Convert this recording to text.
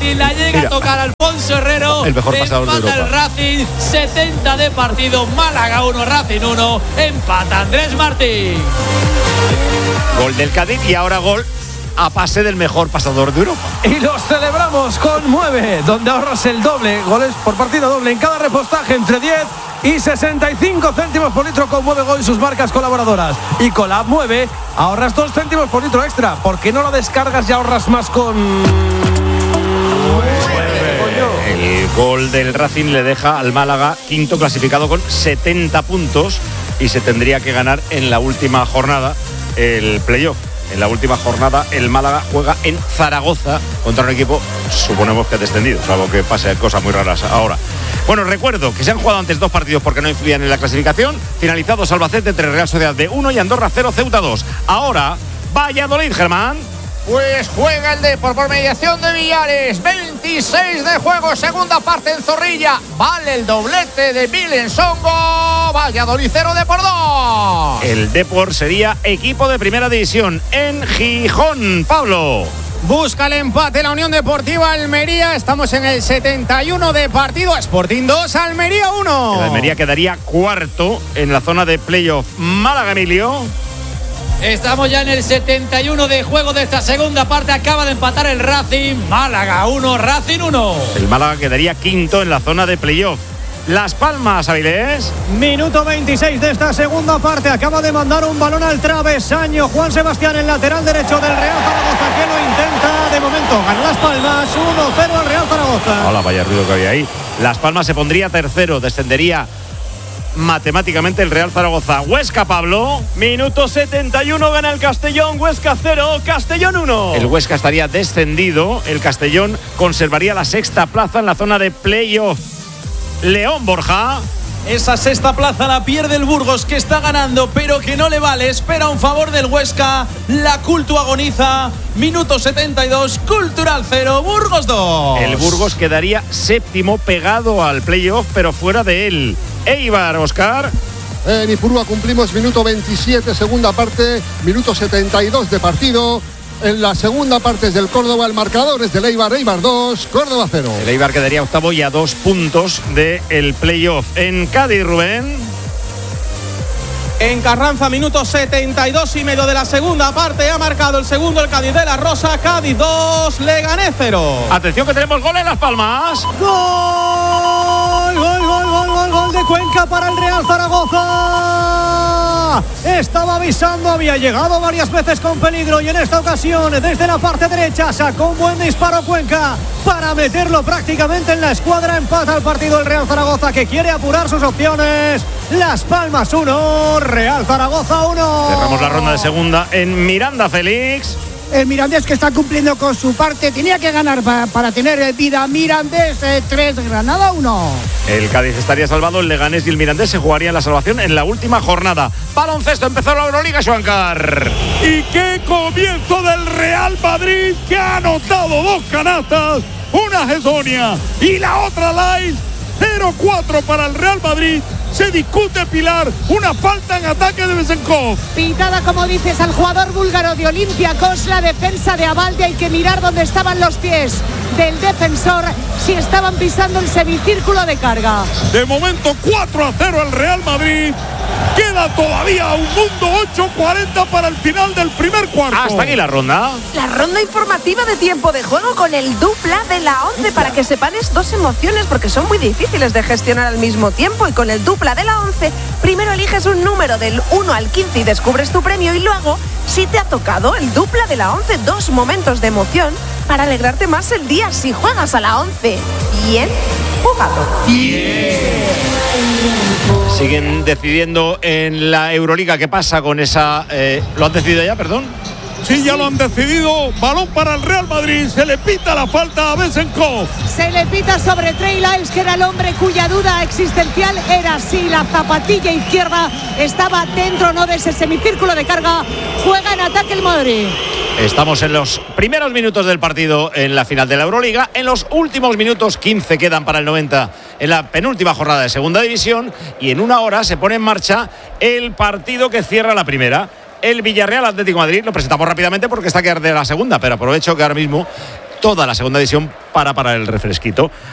Racing, la llega a tocar Alfonso Herrero. El mejor pasador de Europa. El Racing, 70 de partido, Málaga 1, Racing 1, empata Andrés Martín. Gol del Cádiz y ahora gol a pase del mejor pasador de Europa. Y los celebramos con 9, donde ahorras el doble, goles por partido doble en cada repostaje entre 10 y 65 céntimos por litro con Mueve Go y sus marcas colaboradoras. Y con la app Mueve ahorras 2 céntimos por litro extra. ¿Por qué no la descargas y ahorras más con...? El gol del Racing le deja al Málaga quinto clasificado con 70 puntos y se tendría que ganar en la última jornada el playoff. En la última jornada el Málaga juega en Zaragoza contra un equipo, suponemos que descendido, salvo que pase cosas muy raras ahora. Bueno, recuerdo que se han jugado antes 2 partidos porque no influían en la clasificación. Finalizados Albacete entre Real Sociedad de 1 y Andorra 0, Ceuta 2. Ahora, Valladolid, Germán. Pues juega el Depor por mediación de Villares. 26 de juego, segunda parte en Zorrilla. Vale el doblete de Vilensongo. Valladolid 0, Depor 2. El Depor sería equipo de primera división en Gijón. Pablo. Busca el empate la Unión Deportiva Almería. Estamos en el 71 de partido. Sporting 2, Almería 1. El Almería quedaría cuarto en la zona de playoff. Málaga, Emilio. Estamos ya en el 71 de juego de esta segunda parte. Acaba de empatar el Racing. Málaga 1, Racing 1. El Málaga quedaría quinto en la zona de playoff. Las Palmas, Avilés. Minuto 26 de esta segunda parte. Acaba de mandar un balón al travesaño Juan Sebastián, el lateral derecho del Real Zaragoza, que lo intenta. De momento gana Las Palmas 1-0 al Real Zaragoza. Hola, vaya ruido que había ahí. Las Palmas se pondría tercero. Descendería matemáticamente el Real Zaragoza. Huesca, Pablo. Minuto 71, gana el Castellón. Huesca 0, Castellón 1. El Huesca estaría descendido. El Castellón conservaría la sexta plaza en la zona de playoff. León, Borja. Esa sexta plaza la pierde el Burgos, que está ganando, pero que no le vale. Espera un favor del Huesca. La Cultu agoniza. Minuto 72, Cultural 0, Burgos 2. El Burgos quedaría séptimo, pegado al playoff, pero fuera de él. Eibar, Oscar. En Ipurúa cumplimos minuto 27, segunda parte, minuto 72 de partido. En la segunda parte es del Córdoba, el marcador es del Eibar, Eibar 2, Córdoba 0. El Eibar quedaría octavo y a 2 puntos del playoff. En Cádiz, Rubén. En Carranza, minuto 72 y medio de la segunda parte. Ha marcado el segundo el Cádiz de la Rosa. Cádiz 2, Leganés 0. Atención que tenemos gol en Las Palmas. ¡Gol! ¡Gol, gol, gol, gol, gol de Cuenca para el Real Zaragoza! Estaba avisando, había llegado varias veces con peligro y en esta ocasión desde la parte derecha sacó un buen disparo Cuenca para meterlo prácticamente en la escuadra. Empata el partido el Real Zaragoza, que quiere apurar sus opciones. Las Palmas 1, Real Zaragoza 1. Cerramos la ronda de segunda en Miranda, Félix. El Mirandés, que está cumpliendo con su parte, tenía que ganar para tener vida. Mirandés 3, Granada 1. El Cádiz estaría salvado, el Leganés y el Mirandés se jugarían la salvación en la última jornada. Baloncesto, empezó la Euroliga, Joancar. Y qué comienzo del Real Madrid, que ha anotado 2 canastas, una Gessonia y la otra Lais. 0-4 para el Real Madrid. Se discute, Pilar, una falta en ataque de Besenkov. Pitada, como dices, al jugador búlgaro de Olympiacos. La defensa de Abalde, hay que mirar dónde estaban los pies del defensor, si estaban pisando el semicírculo de carga. De momento 4-0 el Real Madrid. Queda todavía un mundo, 8:40 para el final del primer cuarto. Hasta aquí la ronda. La ronda informativa de tiempo de juego con el dupla de la 11, para que separes 2 emociones, porque son muy difíciles de gestionar al mismo tiempo. Y con el dupla de la 11, primero eliges un número del 1 al 15 y descubres tu premio, y luego, si te ha tocado el dupla de la 11, 2 momentos de emoción para alegrarte más el día si juegas a la 11. Bien jugado. Siguen decidiendo en la Euroliga qué pasa con esa... ¿Lo han decidido ya, perdón? Sí, ya lo han decidido. Balón para el Real Madrid. Se le pita la falta a Besenkov. Se le pita sobre Trey Lyles, que era el hombre cuya duda existencial era si la zapatilla izquierda estaba dentro o no de ese semicírculo de carga. Juega en ataque el Madrid. Estamos en los primeros minutos del partido en la final de la Euroliga. En los últimos minutos, 15 quedan para el 90 en la penúltima jornada de segunda división. Y en una hora se pone en marcha el partido que cierra la primera. El Villarreal Atlético de Madrid. Lo presentamos rápidamente porque está que arde la segunda, pero aprovecho que ahora mismo toda la segunda división para el refresquito.